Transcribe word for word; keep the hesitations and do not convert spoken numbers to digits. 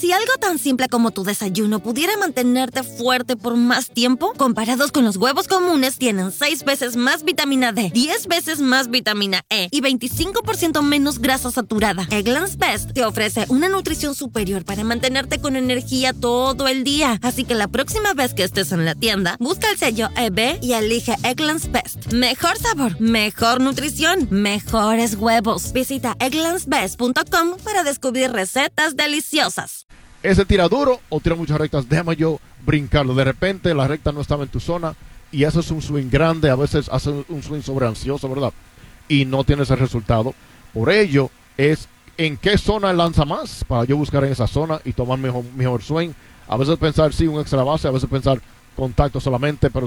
Si algo tan simple como tu desayuno pudiera mantenerte fuerte por más tiempo, comparados con los huevos comunes, tienen seis veces más vitamina D, diez veces más vitamina E y veinticinco por ciento menos grasa saturada. Eggland's Best te ofrece una nutrición superior para mantenerte con energía todo el día. Así que la próxima vez que estés en la tienda, busca el sello E B y elige Eggland's Best. Mejor sabor, mejor nutrición, mejores huevos. Visita egglands best punto com para descubrir recetas deliciosas. Ese tira duro o tira muchas rectas, déjame yo brincarlo. De repente la recta no estaba en tu zona y haces un swing grande, a veces haces un swing sobreansioso, ¿verdad? Y no tienes el resultado. Por ello es en qué zona lanza más para yo buscar en esa zona y tomar mejor, mejor swing. A veces pensar sí un extra base, a veces pensar contacto solamente, pero